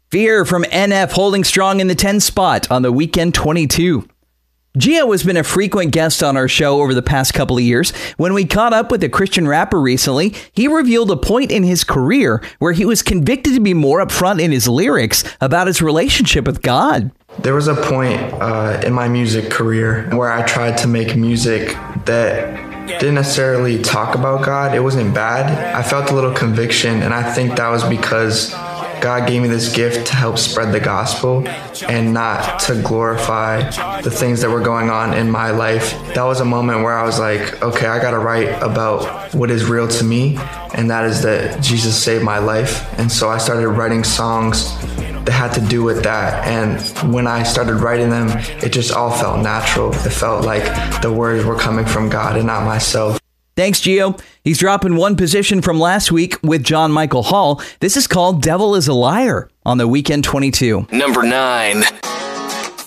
Fear from NF holding strong in the 10 spot on the Weekend 22. Gio has been a frequent guest on our show over the past couple of years. When we caught up with a Christian rapper recently, he revealed a point in his career where he was convicted to be more upfront in his lyrics about his relationship with God. There was a point in my music career where I tried to make music that didn't necessarily talk about God. It wasn't bad. I felt a little conviction, and I think that was because God gave me this gift to help spread the gospel and not to glorify the things that were going on in my life. That was a moment where I was like, okay, I got to write about what is real to me, and that is that Jesus saved my life. And so I started writing songs that had to do with that. And when I started writing them, it just all felt natural. It felt like the words were coming from God and not myself. Thanks, Gio. He's dropping one position from last week with John Michael Hall. This is called Devil is a Liar on the Weekend 22. Number 9.